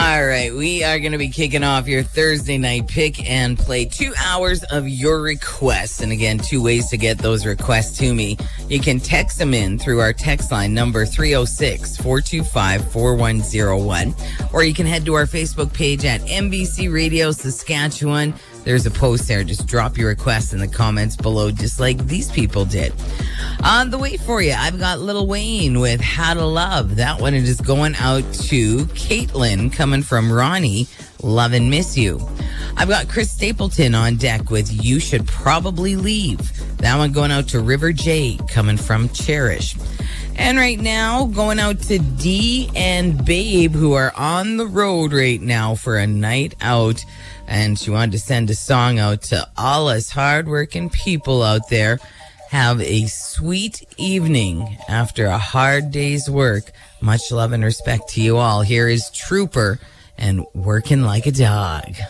All right, we are going to be kicking off your Thursday night pick and play 2 hours of your requests. And again, 2 ways to get those requests to me. You can text them in through our text line number 306-425-4101. Or you can head to our Facebook page at NBC Radio Saskatchewan. There's a post there. Just drop your requests in the comments below, just like these people did. On the way for you, I've got Lil Wayne with How to Love. That one is going out to Caitlin, coming from Ronnie. Love and Miss You. I've got Chris Stapleton on deck with You Should Probably Leave. That one going out to River J, coming from Cherish. And right now, going out to Dee and Babe, who are on the road right now for a night out. And she wanted to send a song out to all us hardworking people out there. Have a sweet evening after a hard day's work. Much love and respect to you all. Here is Trooper and Working Like a Dog.